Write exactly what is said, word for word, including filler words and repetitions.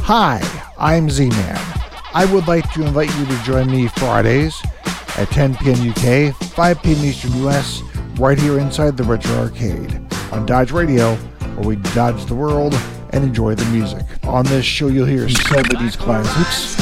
Hi, I'm Z-Man. I would like to invite you to join me Fridays at ten p.m. U K, five p.m. Eastern U S, right here inside the Retro Arcade on Dodge Radio, where we dodge the world and enjoy the music. On this show, you'll hear seventies classics,